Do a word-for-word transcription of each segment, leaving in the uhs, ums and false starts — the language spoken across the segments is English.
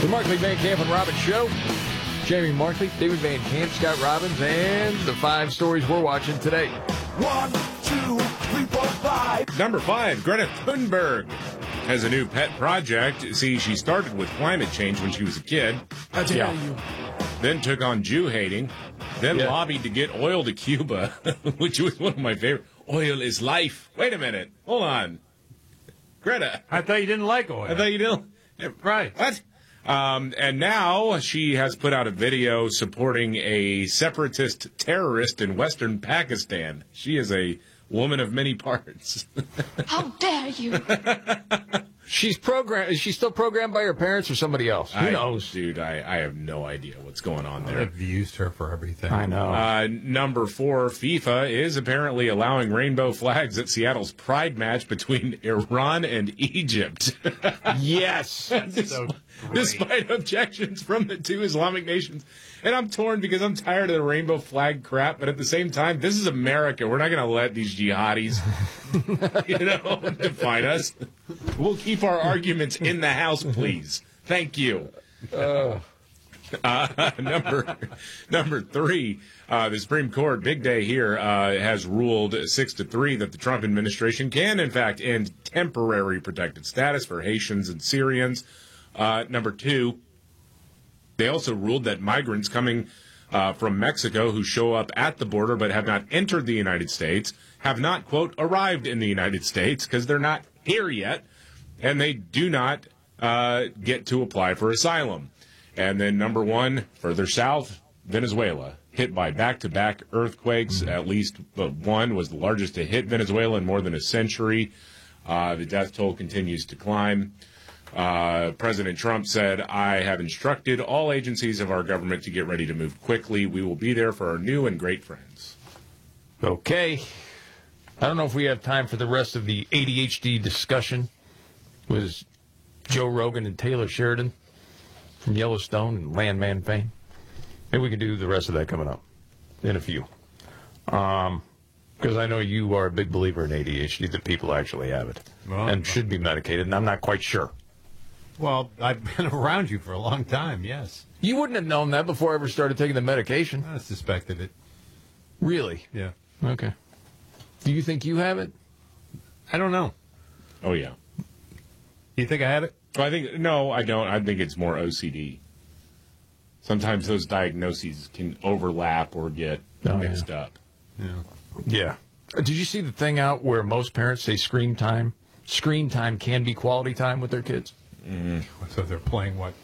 The Markley, Van Camp, and Robbins Show. Jamie Markley, David Van Camp, Scott Robbins, and the five stories we're watching today. One, two, three, four, five. Number five, Greta Thunberg has a new pet project. See, she started with climate change when she was a kid. How dare Yeah. you? Then took on Jew hating. Then Yeah. lobbied to get oil to Cuba, which was one of my favorite. Oil is life. Wait a minute. Hold on. Greta. I thought you didn't like oil. I thought you didn't. Right. What? Um, and now she has put out a video supporting a separatist terrorist in western Pakistan. She is a woman of many parts. How dare you? She's programmed. Is she still programmed by her parents or somebody else? Who I, knows? Dude, I, I have no idea what's going on there. They've used her for everything. I know. Uh, number four, FIFA is apparently allowing rainbow flags at Seattle's Pride match between Iran and Egypt. Yes. So Despite objections from the two Islamic nations. And I'm torn because I'm tired of the rainbow flag crap, but at the same time, this is America. We're not going to let these jihadis, you know, define us. We'll keep our arguments in the house, please. Thank you. Uh, uh, number number three, uh, the Supreme Court, big day here, uh, has ruled six to three that the Trump administration can, in fact, end temporary protected status for Haitians and Syrians. Uh, number two, they also ruled that migrants coming uh, from Mexico who show up at the border but have not entered the United States have not, quote, arrived in the United States because they're not here yet, and they do not uh, get to apply for asylum. And then number one, further south, Venezuela, hit by back-to-back earthquakes. Mm-hmm. At least uh, one was the largest to hit Venezuela in more than a century. Uh, the death toll continues to climb. Uh, President Trump said, I have instructed all agencies of our government to get ready to move quickly. We will be there for our new and great friends. Okay. I don't know if we have time for the rest of the A D H D discussion. It was Joe Rogan and Taylor Sheridan from Yellowstone and Landman fame. Maybe we can do the rest of that coming up in a few. Um, because I know you are a big believer in A D H D, that people actually have it Well, and should be medicated, and I'm not quite sure. Well, I've been around you for a long time, yes. You wouldn't have known that before I ever started taking the medication. I suspected it. Really? Yeah. Okay. Do you think you have it? I don't know. Oh, yeah. You think I have it? Well, I think, no, I don't. I think it's more O C D. Sometimes those diagnoses can overlap or get Oh, mixed yeah. up. Yeah. Yeah. Uh, Did you see the thing out where most parents say screen time? Screen time can be quality time with their kids. Mm. So they're playing what?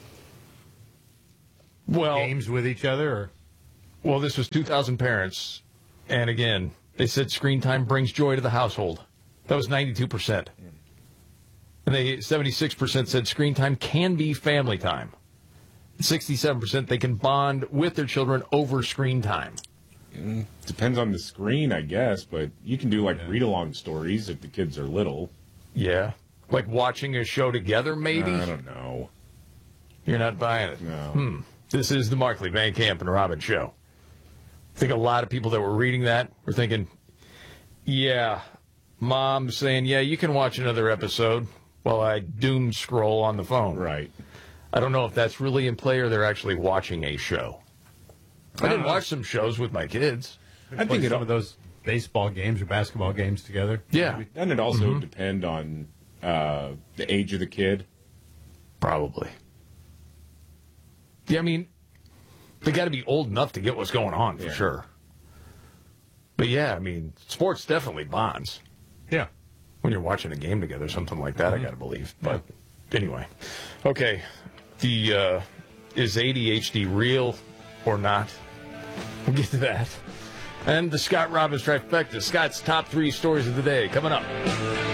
Well, Games with each other? Or? well, this was two thousand parents, and again, they said screen time brings joy to the household. That was ninety-two percent. And they seventy-six percent said screen time can be family time. sixty-seven percent they can bond with their children over screen time. Mm, depends on the screen, I guess, but you can do like Yeah. read-along stories if the kids are little. Yeah. Like watching a show together, maybe? I don't know. You're not buying it. No. Hmm. This is the Markley, Van Camp, and Robbins Show. I think a lot of people that were reading that were thinking, yeah, Mom's saying, yeah, you can watch another episode while I doom scroll on the phone. Right. I don't know if that's really in play or they're actually watching a show. I, I did don't know. watch some shows with my kids. I Play think it some of those baseball games or basketball games together. Yeah, Doesn't it also Mm-hmm. depend on uh, the age of the kid? probably. Yeah, I mean, they got to be old enough to get what's going on for Yeah. sure. But yeah, I mean, sports definitely bonds. Yeah. When you're watching a game together, something like that, Mm-hmm. I got to believe. But anyway, okay. The uh, is A D H D real or not? We'll get to that. And the Scott Robbins trifecta. Scott's top three stories of the day coming up.